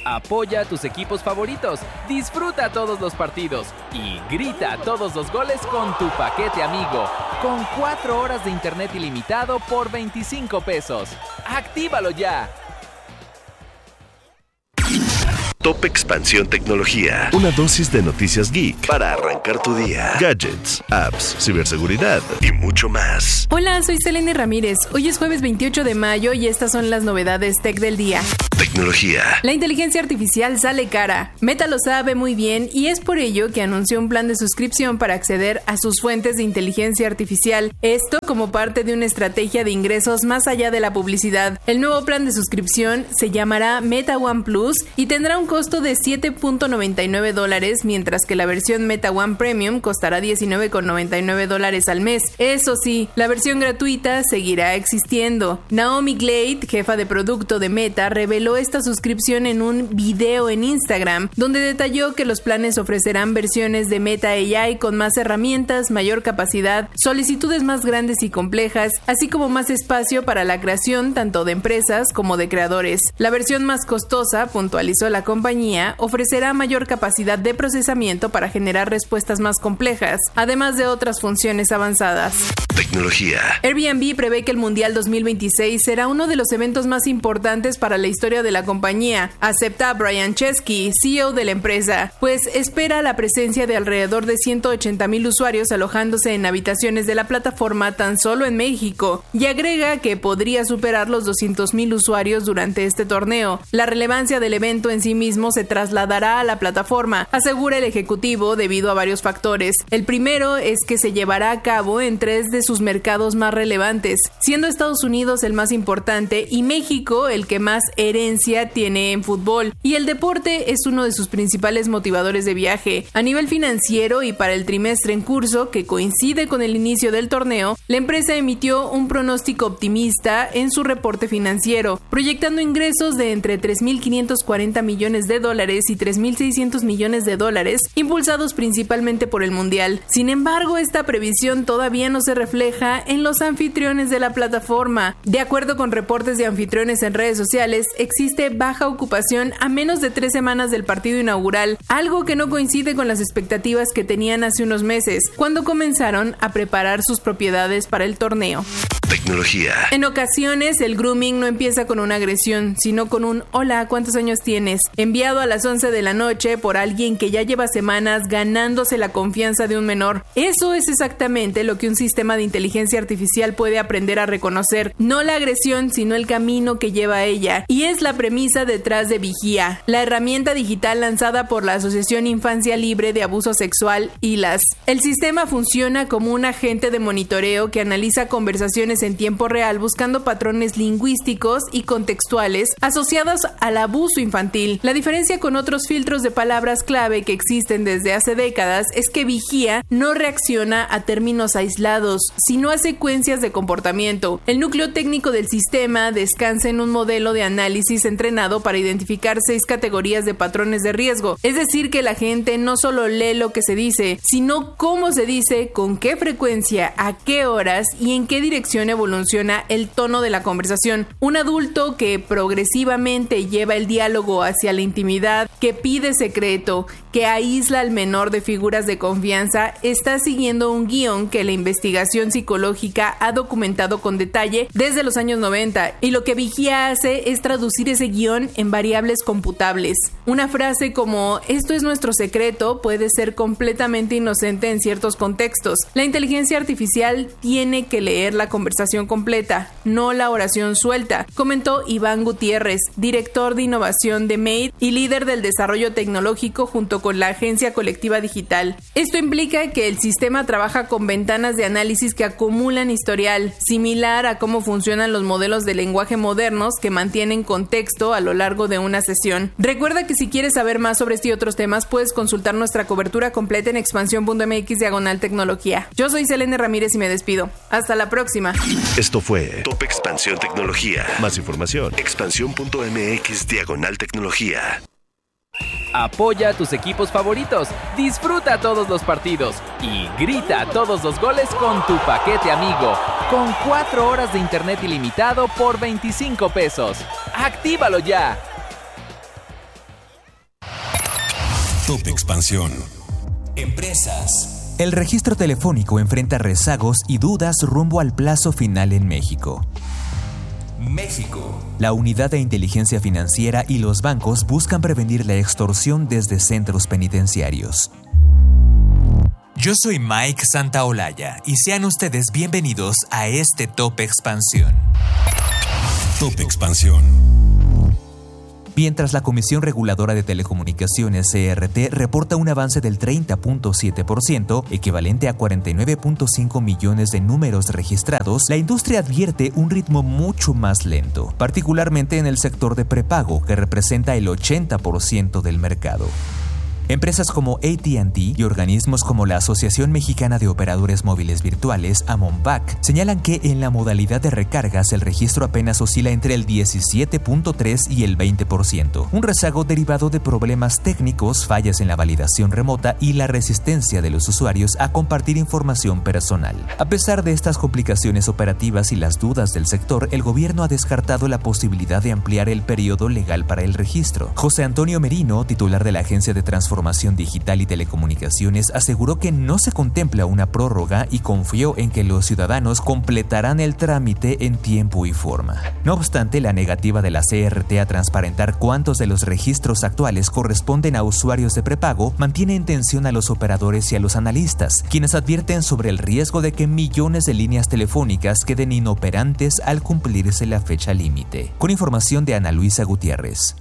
Apoya a tus equipos favoritos, disfruta todos los partidos y grita todos los goles con tu paquete amigo. Con 4 horas de internet ilimitado por 25 pesos. ¡Actívalo ya! Top Expansión Tecnología. Una dosis de noticias geek para arrancar tu día. Gadgets, apps, ciberseguridad y mucho más. Hola, soy Selene Ramírez. Hoy es jueves 28 de mayo y estas son las novedades tech del día. Tecnología. La inteligencia artificial sale cara. Meta lo sabe muy bien y es por ello que anunció un plan de suscripción para acceder a sus fuentes de inteligencia artificial. Esto como parte de una estrategia de ingresos más allá de la publicidad. El nuevo plan de suscripción se llamará Meta One Plus y tendrá un costo de $7.99, mientras que la versión Meta One Premium costará $19.99 al mes. Eso sí, la versión gratuita seguirá existiendo. Naomi Glade, jefa de producto de Meta, reveló esta suscripción en un video en Instagram, donde detalló que los planes ofrecerán versiones de Meta AI con más herramientas, mayor capacidad, solicitudes más grandes y complejas, así como más espacio para la creación tanto de empresas como de creadores. La versión más costosa, puntualizó la compañía, ofrecerá mayor capacidad de procesamiento para generar respuestas más complejas, además de otras funciones avanzadas. Tecnología. Airbnb prevé que el Mundial 2026 será uno de los eventos más importantes para la historia de la compañía. Acepta a Brian Chesky, CEO de la empresa, pues espera la presencia de alrededor de 180,000 usuarios alojándose en habitaciones de la plataforma tan solo en México, y agrega que podría superar los 200,000 usuarios durante este torneo. La relevancia del evento en sí mismo se trasladará a la plataforma, asegura el ejecutivo, debido a varios factores. El primero es que se llevará a cabo en 3 de sus mercados más relevantes, siendo Estados Unidos el más importante y México el que más herencia tiene en fútbol, y el deporte es uno de sus principales motivadores de viaje. A nivel financiero y para el trimestre en curso, que coincide con el inicio del torneo, la empresa emitió un pronóstico optimista en su reporte financiero, proyectando ingresos de entre $3,540 millones y $3,600 millones, impulsados principalmente por el Mundial. Sin embargo, esta previsión todavía no se refleja en los anfitriones de la plataforma. De acuerdo con reportes de anfitriones en redes sociales, existe baja ocupación a menos de 3 semanas del partido inaugural, algo que no coincide con las expectativas que tenían hace unos meses, cuando comenzaron a preparar sus propiedades para el torneo. Tecnología. En ocasiones, el grooming no empieza con una agresión, sino con un "hola, ¿cuántos años tienes?", enviado a las 11 de la noche por alguien que ya lleva semanas ganándose la confianza de un menor. Eso es exactamente lo que un sistema de inteligencia artificial puede aprender a reconocer, no la agresión, sino el camino que lleva a ella, y es la premisa detrás de Vigía, la herramienta digital lanzada por la Asociación Infancia Libre de Abuso Sexual, ILAS. El sistema funciona como un agente de monitoreo que analiza conversaciones en tiempo real buscando patrones lingüísticos y contextuales asociados al abuso infantil. La diferencia con otros filtros de palabras clave que existen desde hace décadas es que Vigía no reacciona a términos aislados, sino a secuencias de comportamiento. El núcleo técnico del sistema descansa en un modelo de análisis entrenado para identificar 6 categorías de patrones de riesgo, es decir, que la gente no solo lee lo que se dice, sino cómo se dice, con qué frecuencia, a qué horas y en qué dirección evoluciona el tono de la conversación. Un adulto que progresivamente lleva el diálogo hacia la intimidad, que pide secreto, que aísla al menor de figuras de confianza, está siguiendo un guión que la investigación psicológica ha documentado con detalle desde los años 90, y lo que Vigía hace es traducir ese guión en variables computables. Una frase como "esto es nuestro secreto" puede ser completamente inocente en ciertos contextos. La inteligencia artificial tiene que leer la conversación completa, no la oración suelta, comentó Iván Gutiérrez, director de innovación de Made y líder del desarrollo tecnológico junto con la agencia colectiva digital. Esto implica que el sistema trabaja con ventanas de análisis que acumulan historial, similar a cómo funcionan los modelos de lenguaje modernos que mantienen contexto a lo largo de una sesión. Recuerda que si quieres saber más sobre este y otros temas, puedes consultar nuestra cobertura completa en expansión.mx/tecnología. Yo soy Selene Ramírez y me despido. Hasta la próxima. Esto fue Top Expansión Tecnología. Más información, expansión.mx/tecnología. Apoya a tus equipos favoritos, disfruta todos los partidos y grita todos los goles con tu paquete amigo. Con 4 horas de internet ilimitado por 25 pesos. ¡Actívalo ya! Top Expansión. Empresas. El registro telefónico enfrenta rezagos y dudas rumbo al plazo final en México. México. La Unidad de Inteligencia Financiera y los bancos buscan prevenir la extorsión desde centros penitenciarios. Yo soy Mike Santaolalla y sean ustedes bienvenidos a este Top Expansión. Top Expansión. Mientras la Comisión Reguladora de Telecomunicaciones, CRT, reporta un avance del 30.7%, equivalente a 49.5 millones de números registrados, la industria advierte un ritmo mucho más lento, particularmente en el sector de prepago, que representa el 80% del mercado. Empresas como AT&T y organismos como la Asociación Mexicana de Operadores Móviles Virtuales, AMONVAC, señalan que en la modalidad de recargas el registro apenas oscila entre el 17.3% y el 20%, un rezago derivado de problemas técnicos, fallas en la validación remota y la resistencia de los usuarios a compartir información personal. A pesar de estas complicaciones operativas y las dudas del sector, el gobierno ha descartado la posibilidad de ampliar el periodo legal para el registro. José Antonio Merino, titular de la Agencia de Transformación Digital y Telecomunicaciones, aseguró que no se contempla una prórroga y confió en que los ciudadanos completarán el trámite en tiempo y forma. No obstante, la negativa de la CRT a transparentar cuántos de los registros actuales corresponden a usuarios de prepago mantiene en tensión a los operadores y a los analistas, quienes advierten sobre el riesgo de que millones de líneas telefónicas queden inoperantes al cumplirse la fecha límite. Con información de Ana Luisa Gutiérrez.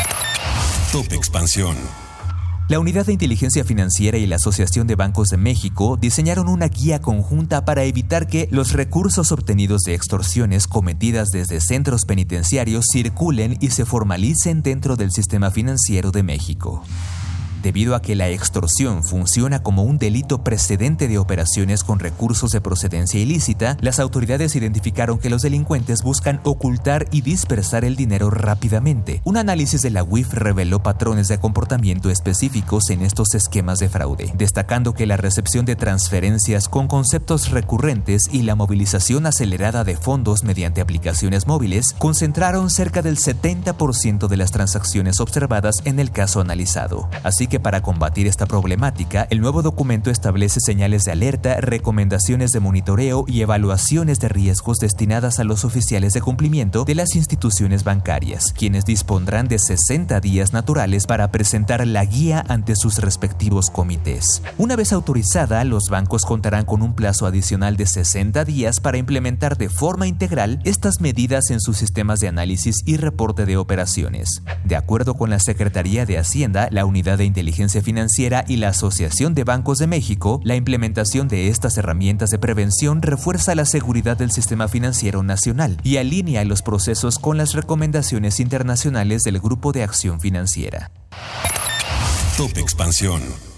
Top Expansión. La Unidad de Inteligencia Financiera y la Asociación de Bancos de México diseñaron una guía conjunta para evitar que los recursos obtenidos de extorsiones cometidas desde centros penitenciarios circulen y se formalicen dentro del sistema financiero de México. Debido a que la extorsión funciona como un delito precedente de operaciones con recursos de procedencia ilícita, las autoridades identificaron que los delincuentes buscan ocultar y dispersar el dinero rápidamente. Un análisis de la UIF reveló patrones de comportamiento específicos en estos esquemas de fraude, destacando que la recepción de transferencias con conceptos recurrentes y la movilización acelerada de fondos mediante aplicaciones móviles concentraron cerca del 70% de las transacciones observadas en el caso analizado. Así que para combatir esta problemática, el nuevo documento establece señales de alerta, recomendaciones de monitoreo y evaluaciones de riesgos destinadas a los oficiales de cumplimiento de las instituciones bancarias, quienes dispondrán de 60 días naturales para presentar la guía ante sus respectivos comités. Una vez autorizada, los bancos contarán con un plazo adicional de 60 días para implementar de forma integral estas medidas en sus sistemas de análisis y reporte de operaciones. De acuerdo con la Secretaría de Hacienda, la Unidad de Inteligencia Financiera y la Asociación de Bancos de México, la implementación de estas herramientas de prevención refuerza la seguridad del sistema financiero nacional y alinea los procesos con las recomendaciones internacionales del Grupo de Acción Financiera. Top Expansión.